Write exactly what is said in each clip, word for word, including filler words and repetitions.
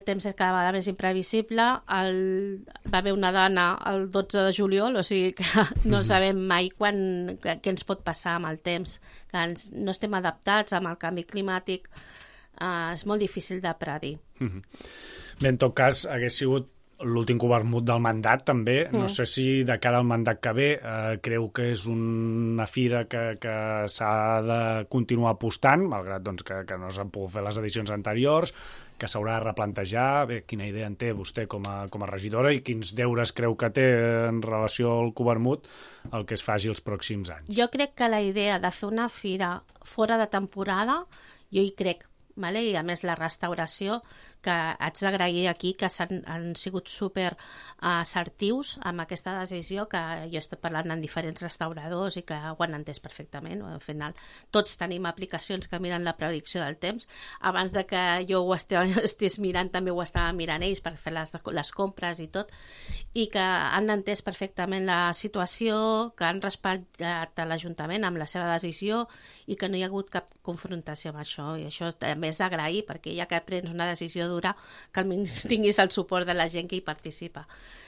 El temps és cada vegada més imprevisible, el... va haver una dana el dotze de juliol, o sigui que no sabem mai quan, què ens pot passar amb el temps, que ens, no estem adaptats amb el canvi climàtic, uh, és molt difícil de predir. Mm-hmm. Bé, en tot cas, hagués sigut l'últim Covermut del mandat, també. Mm. No sé si de cara al mandat que ve eh, creu que és una fira que, que s'ha de continuar apostant, malgrat doncs, que, que no s'han pogut fer les edicions anteriors, que s'haurà de replantejar. Bé, quina idea en té vostè com a, com a regidora i quins deures creu que té en relació al Covermut el que es faci els pròxims anys? Jo crec que la idea de fer una fira fora de temporada, jo hi crec, vale? I a més la restauració, que haig d'agrair aquí que s'han, han sigut super assertius amb aquesta decisió, que jo he estat parlant amb diferents restauradors i que ho han entès perfectament. Al final tots tenim aplicacions que miren la predicció del temps. Abans de que jo ho estigués mirant, també ho estava mirant ells per fer les, les compres i tot, i que han entès perfectament la situació, que han respectat l'Ajuntament amb la seva decisió i que no hi ha hagut cap confrontació amb això, i això també és d'agrair, perquè ja que prens una decisió dura, que almenys tinguis el suport de la gent que hi participa.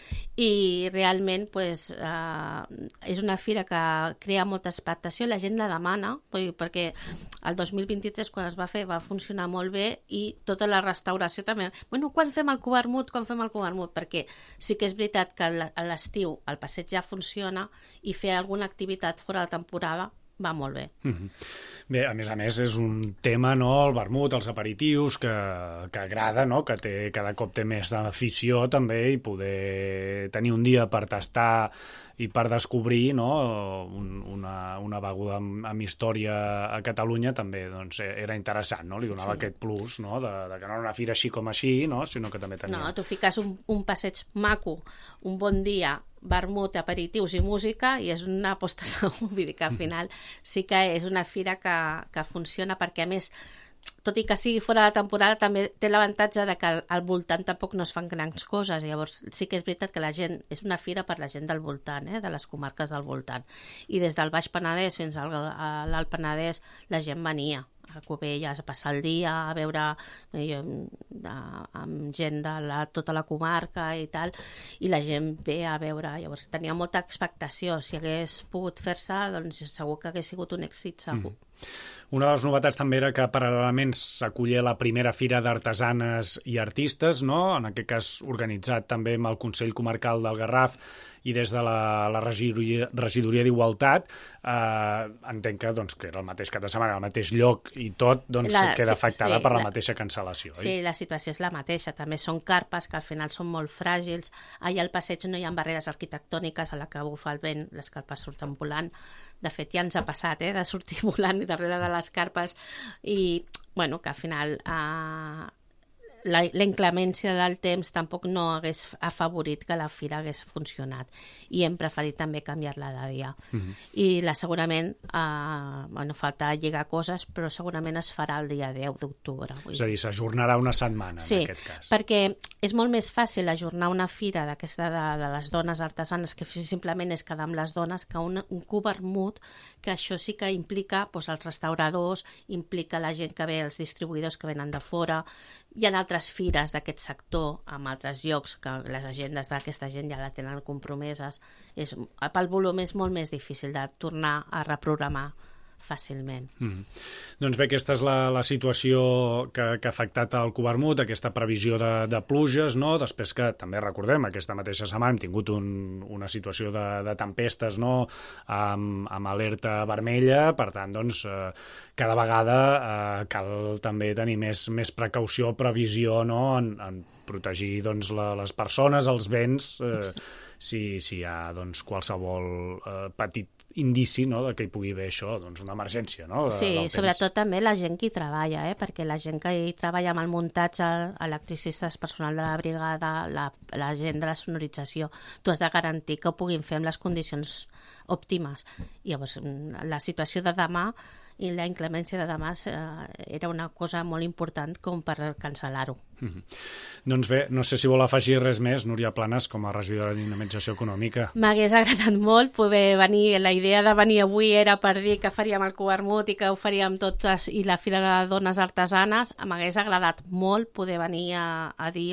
I realment pues, eh, és una fira que crea molta expectació, la gent la demana, perquè el dos mil vint-i-tres, quan es va fer, va funcionar molt bé, i tota la restauració també. Bueno, quan fem el Covermut? Quan fem el Covermut? Perquè sí que és veritat que a l'estiu el passeig ja funciona i fer alguna activitat fora de temporada va molt bé. Mm-hmm. Bé, a més a més és un tema, no?, el vermut, els aperitius, que, que agrada, no?, que té, cada cop té més afició també, i poder tenir un dia per tastar i per descobrir, no?, un, una, una beguda amb, amb història a Catalunya també doncs, era interessant, no?, li donava sí. aquest plus, no?, de, de que no era una fira així com així, no?, sinó que també tenia... No, tu fiques un, un passeig maco, un bon dia, vermut, aperitius i música, i és una aposta segur. Vull dir que al final sí que és una fira que, que funciona, perquè a més, tot i que sigui fora de temporada, també té l'avantatge de que al voltant tampoc no es fan grans coses. Llavors sí que és veritat que la gent, és una fira per la gent del voltant, eh, de les comarques del voltant. I des del Baix Penedès fins al, a l'Alt Penedès la gent venia a Cubelles a passar el dia, a veure eh, amb gent de la, tota la comarca i tal, i la gent ve a veure. Llavors tenia molta expectació. Si hagués pogut fer-se, doncs segur que hagués sigut un èxit, segur. Mm. Una de les novetats també era que paral·lelament s'acollia la primera fira d'artesanes i artistes, no?, en aquest cas organitzat també amb el Consell Comarcal del Garraf i des de la, la regidoria, regidoria d'Igualtat. Eh, entenc que, doncs, que era el mateix cap de setmana, el mateix lloc i tot, doncs la, queda sí, afectada sí, per la, la mateixa cancel·lació. Sí, oi? La situació és la mateixa. També són carpes que al final són molt fràgils. Allà al passeig no hi ha barreres arquitectòniques a la que bufa el vent, les carpes surten volant. De fet, ja ens ha passat, eh, de sortir volant i darrere de les carpes, i, bueno, que al final... Eh, La, la inclemència del temps tampoc no hagués afavorit que la fira hagués funcionat, i hem preferit també canviar-la de dia. Mm-hmm. I la, segurament, eh, bueno, falta lligar coses, però segurament es farà el dia deu d'octubre. És a dir, s'ajornarà una setmana, sí, en aquest cas. Sí, perquè és molt més fàcil ajornar una fira d'aquesta de, de les dones artesanes, que simplement és quedar amb les dones, que un, un Covermut, que això sí que implica doncs, els restauradors, implica la gent que ve, els distribuïdors que venen de fora. Hi ha altres fires d'aquest sector amb altres llocs que les agendes d'aquesta gent ja la tenen compromeses. És, pel volum és molt més difícil de tornar a reprogramar fàcilment. Mm. Doncs bé, aquesta és la, la situació que, que ha afectat el Covermut, aquesta previsió de, de pluges, no? Després que, també recordem, aquesta mateixa setmana hem tingut un, una situació de, de tempestes, no?, amb, amb alerta vermella. Per tant, doncs, eh, cada vegada eh, cal també tenir més, més precaució, previsió, no?, en, en protegir doncs, la, les persones, els béns, eh, si, si hi ha doncs, qualsevol eh, petit indici, no?, de que hi pugui haver això, doncs una emergència, no?, de, sí, sobretot també la gent que hi treballa, eh? Perquè la gent que hi treballa amb el muntatge, electricistes, personal de la brigada, la, la gent de la sonorització, tu has de garantir que ho puguin fer amb les condicions òptimes. I llavors la situació de demà i la inclemència de demà eh, era una cosa molt important com per cancel·lar-ho. Mm-hmm. Doncs bé, no sé si vol afegir res més, Núria Planes, com a regidora de Dinamització Econòmica. M'hagués agradat molt poder venir, la idea de venir avui era per dir que faríem el Covermut i que ho faríem totes, i la Fira de Dones Artesanes. M'hagués agradat molt poder venir a, a dir